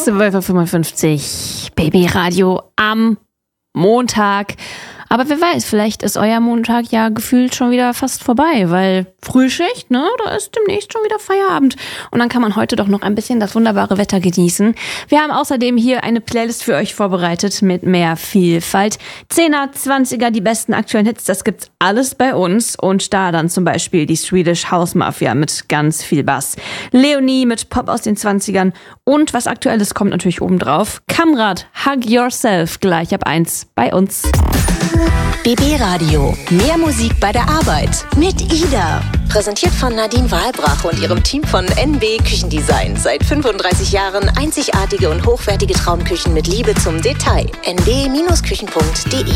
12.55 Uhr, Babyradio am Montag. Aber wer weiß, vielleicht ist euer Montag ja gefühlt schon wieder fast vorbei, weil Frühschicht, ne, da ist demnächst schon wieder Feierabend. Und dann kann man heute doch noch ein bisschen das wunderbare Wetter genießen. Wir haben außerdem hier eine Playlist für euch vorbereitet mit mehr Vielfalt. 10er, 20er, die besten aktuellen Hits, das gibt's alles bei uns. Und da dann zum Beispiel die Swedish House Mafia mit ganz viel Bass. Leonie mit Pop aus den 20ern. Und was Aktuelles kommt natürlich obendrauf. Kamrat, Hug Yourself, gleich ab 1 bei uns. BB Radio. Mehr Musik bei der Arbeit. Mit Ida. Präsentiert von Nadine Wahlbrach und ihrem Team von NB Küchendesign. Seit 35 Jahren einzigartige und hochwertige Traumküchen mit Liebe zum Detail. nb-küchen.de.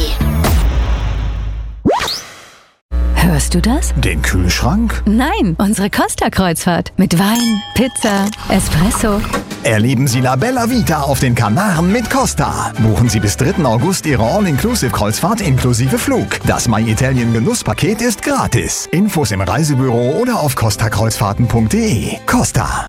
Hörst du das? Den Kühlschrank? Nein, unsere Costa-Kreuzfahrt. Mit Wein, Pizza, Espresso. Erleben Sie La Bella Vita auf den Kanaren mit Costa. Buchen Sie bis 3. August Ihre All-Inclusive-Kreuzfahrt inklusive Flug. Das My Italien Genusspaket ist gratis. Infos im Reisebüro oder auf costakreuzfahrten.de. Costa.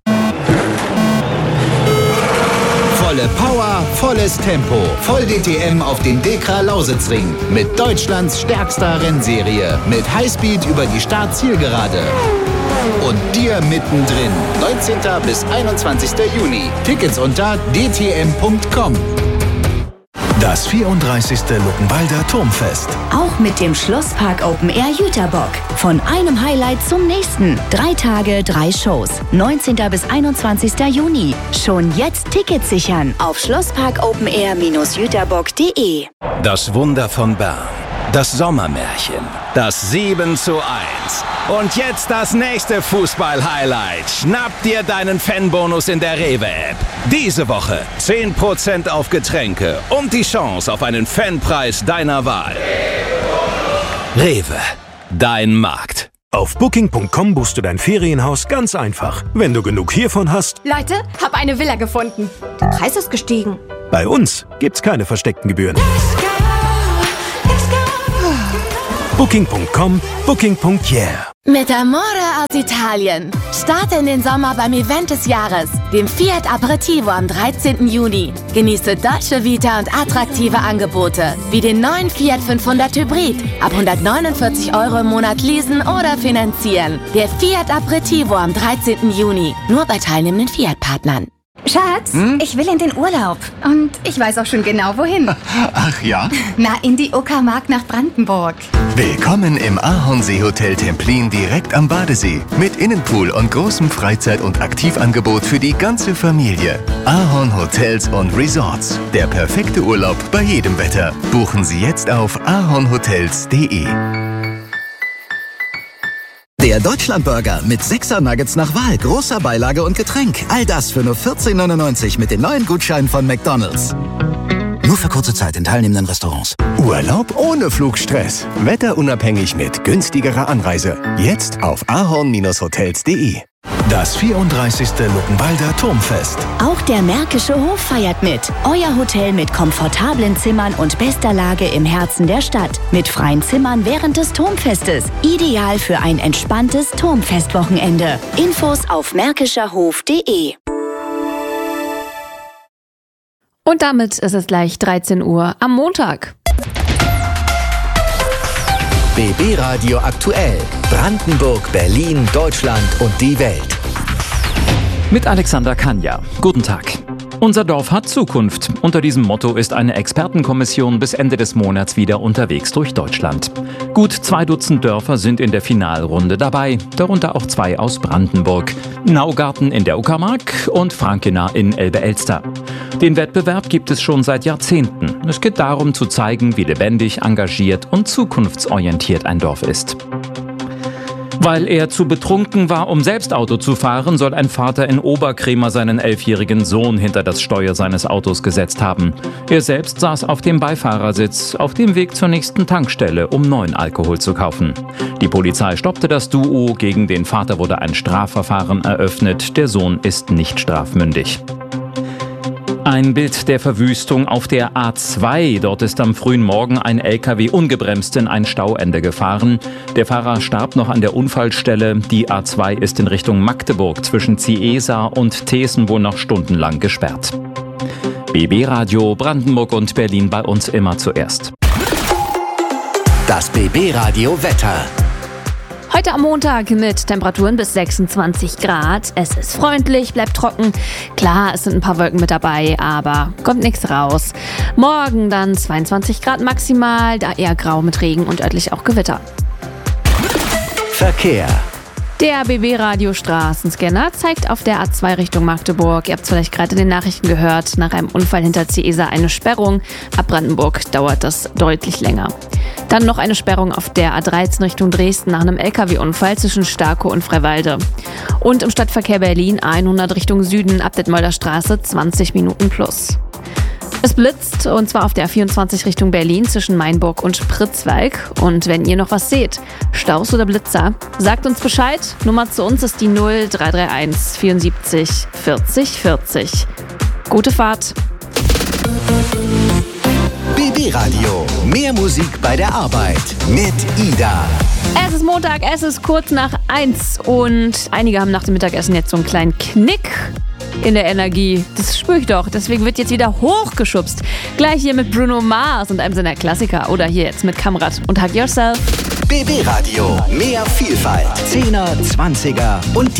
Volle Power, volles Tempo. Voll DTM auf dem Dekra Lausitzring. Mit Deutschlands stärkster Rennserie. Mit Highspeed über die Start-Zielgerade. Und dir mittendrin. 19. bis 21. Juni. Tickets unter dtm.com. Das 34. Luckenwalder Turmfest. Auch mit dem Schlosspark Open Air Jüterbock. Von einem Highlight zum nächsten. 3 Tage, 3 Shows. 19. bis 21. Juni. Schon jetzt Tickets sichern auf schlossparkopenair-jüterbock.de. Das Wunder von Bern. Das Sommermärchen. Das 7:1. Und jetzt das nächste Fußball-Highlight. Schnapp dir deinen Fanbonus in der Rewe-App. Diese Woche 10% auf Getränke und die Chance auf einen Fanpreis deiner Wahl. Rewe, dein Markt. Auf Booking.com buchst du dein Ferienhaus ganz einfach. Wenn du genug hiervon hast. Leute, hab eine Villa gefunden. Der Preis ist gestiegen. Bei uns gibt's keine versteckten Gebühren. Booking.com, Booking.yeah. Mit Amore aus Italien. Starte in den Sommer beim Event des Jahres, dem Fiat Aperitivo am 13. Juni. Genieße deutsche Vita und attraktive Angebote, wie den neuen Fiat 500 Hybrid. Ab 149 € im Monat leasen oder finanzieren. Der Fiat Aperitivo am 13. Juni. Nur bei teilnehmenden Fiat-Partnern. Schatz, ich will in den Urlaub. Und ich weiß auch schon genau, wohin. Ach ja? Na, in die Uckermark nach Brandenburg. Willkommen im Ahornsee-Hotel Templin direkt am Badesee. Mit Innenpool und großem Freizeit- und Aktivangebot für die ganze Familie. Ahorn Hotels und Resorts. Der perfekte Urlaub bei jedem Wetter. Buchen Sie jetzt auf ahornhotels.de. Der Deutschlandburger mit 6er Nuggets nach Wahl, großer Beilage und Getränk. All das für nur 14,99 mit den neuen Gutscheinen von McDonald's. Nur für kurze Zeit in teilnehmenden Restaurants. Urlaub ohne Flugstress. Wetterunabhängig mit günstigerer Anreise. Jetzt auf ahorn-hotels.de. Das 34. Luckenwalder Turmfest. Auch der Märkische Hof feiert mit. Euer Hotel mit komfortablen Zimmern und bester Lage im Herzen der Stadt. Mit freien Zimmern während des Turmfestes. Ideal für ein entspanntes Turmfestwochenende. Infos auf märkischerhof.de. Und damit ist es gleich 13 Uhr am Montag. BB Radio aktuell. Brandenburg, Berlin, Deutschland und die Welt. Mit Alexander Kanja. Guten Tag. Unser Dorf hat Zukunft. Unter diesem Motto ist eine Expertenkommission bis Ende des Monats wieder unterwegs durch Deutschland. Gut 2 Dutzend Dörfer sind in der Finalrunde dabei, darunter auch 2 aus Brandenburg. Naugarten in der Uckermark und Frankena in Elbe-Elster. Den Wettbewerb gibt es schon seit Jahrzehnten. Es geht darum zu zeigen, wie lebendig, engagiert und zukunftsorientiert ein Dorf ist. Weil er zu betrunken war, um selbst Auto zu fahren, soll ein Vater in Oberkremer seinen 11-jährigen Sohn hinter das Steuer seines Autos gesetzt haben. Er selbst saß auf dem Beifahrersitz, auf dem Weg zur nächsten Tankstelle, um neuen Alkohol zu kaufen. Die Polizei stoppte das Duo, gegen den Vater wurde ein Strafverfahren eröffnet, der Sohn ist nicht strafmündig. Ein Bild der Verwüstung auf der A2. Dort ist am frühen Morgen ein LKW ungebremst in ein Stauende gefahren. Der Fahrer starb noch an der Unfallstelle. Die A2 ist in Richtung Magdeburg zwischen Ciesa und Thesen wohl noch stundenlang gesperrt. BB Radio, Brandenburg und Berlin bei uns immer zuerst. Das BB Radio Wetter. Heute am Montag mit Temperaturen bis 26 Grad. Es ist freundlich, bleibt trocken. Klar, es sind ein paar Wolken mit dabei, aber kommt nichts raus. Morgen dann 22 Grad maximal, da eher grau mit Regen und örtlich auch Gewitter. Verkehr. Der BB-Radio Straßenscanner zeigt auf der A2 Richtung Magdeburg. Ihr habt es vielleicht gerade in den Nachrichten gehört, nach einem Unfall hinter Ciesa eine Sperrung. Ab Brandenburg dauert das deutlich länger. Dann noch eine Sperrung auf der A13 Richtung Dresden nach einem LKW-Unfall zwischen Starkow und Freiwalde. Und im Stadtverkehr Berlin 100 Richtung Süden ab Detmolder Straße 20 Minuten plus. Es blitzt, und zwar auf der A24 Richtung Berlin zwischen Mainburg und Pritzwalk. Und wenn ihr noch was seht, Staus oder Blitzer, sagt uns Bescheid. Nummer zu uns ist die 0331 74 40 40. Gute Fahrt. BB Radio. Mehr Musik bei der Arbeit mit Ida. Es ist Montag, es ist kurz nach 1 und einige haben nach dem Mittagessen jetzt so einen kleinen Knick in der Energie. Das spüre ich doch. Deswegen wird jetzt wieder hochgeschubst. Gleich hier mit Bruno Mars und einem seiner Klassiker. Oder hier jetzt mit Kamrat und Hug Yourself. BB Radio. Mehr Vielfalt. 10er, 20er und